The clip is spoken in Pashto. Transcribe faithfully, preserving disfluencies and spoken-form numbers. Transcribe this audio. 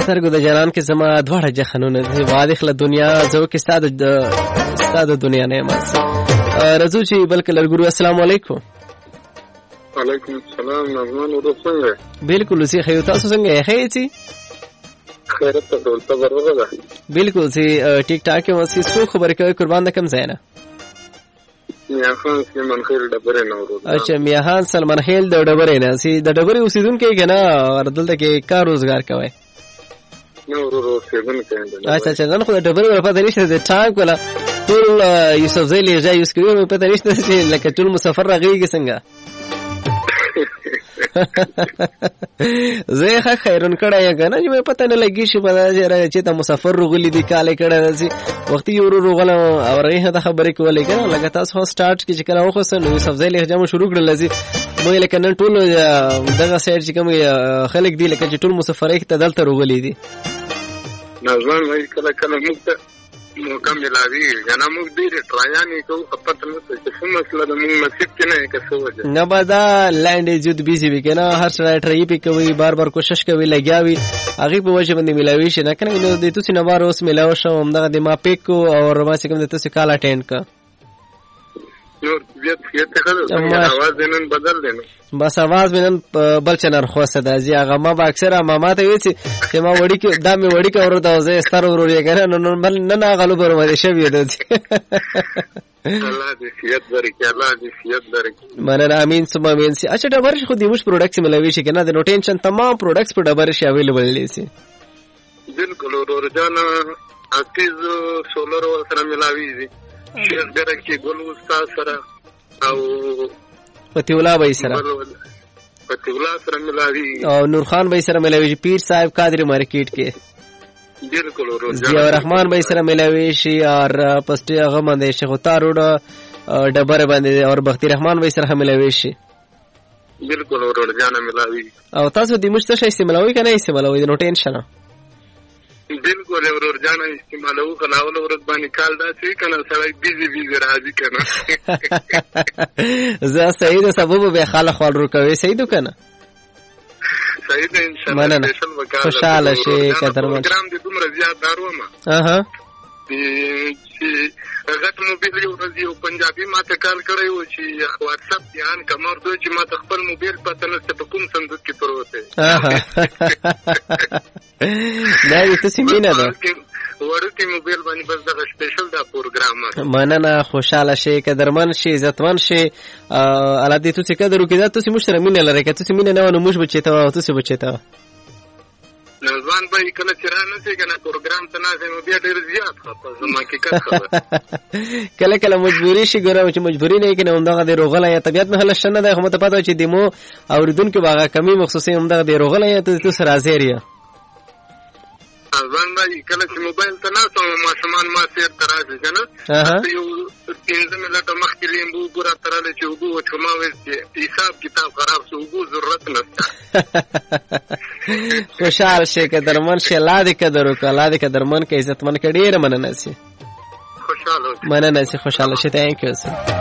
سترګو د جانان کې زما دواړه جهانونه دي واضح له دنیا زو کې ستاد ستاد دنیا نه ما رزو چې بلکې لګورو. السلام علیکم. وعلیکم السلام. نظمان ورو څنګه؟ بالکل سي خیو تاسو څنګه یې خیتي؟ خیرت ته ټول ته ورغه ده. بالکل سي ټیک ټاک کې وسی سو خبر کوي قربان د کم زینا. میاخان سلمان خیل ډبره نه ورو. اچھا میاخان سلمان خیل د ډبره نه سي د ډبره اوسیدونکو کې نه وردل کې کار روزګار کوي. نو ورو سیدن کوي. اچھا اچھا نن خو د ډبره په پته نشته د ټانک ولا ټول یوسف زیلی ځای یوس کوي په پته نشته چې لکه ټول مسافر راغیږي څنګه. زه ښه خیرون کړه یا کنه چې مې پته نه لګی شي په دا چې ته مسافر رغلی دی کاله کړه داسي وخت یو رغله او رغه د خبرې کولې کنه لکه تاسو هو سٹارټ کی چې کله وخت نو یوسف زیلی هجمه شروع کړل لذي مې لکه نن ټول دغه سایډ چې کوم خلک دی لکه چې ټول مسافرای ته دلته رغلی دي. نظام وای کله کله موږ مکملاوی جنا موږ ډیر ټرایانی کو پته نه څه څه مسله د موږ نصیب کې نه کسو وجه نه بدا لاند جود بیزی وی کنه هر سره ټری پی کوي بار بار کوشش کوي لګیاوي هغه په وجه باندې ملاوي شي نه کنه نو د تاسو نه بار اوس ملاو شو همدغه د ما پیک کو او ما چې کوم د تاسو کال اټینډ کا نو بیا ته خلک आवाज نن بدل دینو بس आवाज بنن بل چنر خوسته د ازي هغه ما با اکثر ما ماته وی چې ما وړي کې دا مې وړي کې ورته زه ستر ورور یې کنه نو بل نه نه غلو پر مده شوی دی. الله دې سیادت ورکړي الله دې سیادت ورکړي مننه امين ثم امين سي. اچھا ډبر خو دې مش پروډکټس ملوي شي کنه د نو ټینشن تمام پروډکټس په ډبر شي اویلیبل دي سي. بالکل ورور جان اکیز سولر ول سره ملاوي دي شیخ درکې ګل استاد سره او پتی الله بای سره پتی الله سره ملاوي او نور خان بای سره ملاوي پیر صاحب قادری مارکیټ کې بالکل ورور ضیاء الرحمن بای سره ملاوي شي اور پسټي هغه باندې شیخ تاروډ ډبره باندې اور بختي رحمان بای سره ملاوي شي بالکل ورور جان ملاوي او تاسو د مشته شي ملاوي کنه یې ملاوي نو ټینشن بالکل ورور جان استعمالو خلاول ورځ باندې کال دا چې کنه سړی بیزی بیزی راځي کنه زه سعید سبب به خاله خپل ورو کوي سعید کنه سعید ان شاء الله سپیشل وکړه خوشاله شي قدرمن پروګرام دې دومره زیات دارو ما اها چې غټ موبایل یو ورځ یو پنجابي ماته کال کړی و چې واتس اپ ځان کمر دوی چې ماته خپل موبایل پته نه څه په کوم صندوق کې پروت دی. اها دا دې څه مینه ده ورته موبایل باندې بس دا سپیشل دا پروګرام مننه خوشاله شي قدرمن شي عزتمن شي الله دې تاسو قدر وکړي تاسو مشترک مینه لري که تاسو مینه نه ونه موږ بچیته او تاسو بچیته نوځوان به کله چې را نه شي کنه پروګرام ته نه مو بیا ډیر زیات خپه زما کې کار خبر کله کله مجبوری شي ګورم چې مجبوری نه کنه همدغه د روغله یا طبيعت نه هله شنه ده خو مته پاتو چې دمو اوریدونکو باغه کمی مخصوصي همدغه د روغله یا ته سره حاضر ځان به کله چې موبایل ته نه سم ما شمان ما سیر تراځي کنه یو پنځه ملته مخکې لیمبو ګره تراله چې وګو چې ما وې حساب کتاب خراب شو وګو ضرورت نشته. خوشاله شي قدرمن شي الله دې قدر وکړه الله دې قدرمن کې عزتمن کې ډیر مننه سي خوشاله مننه سي خوشاله شي. ثانک یو سر.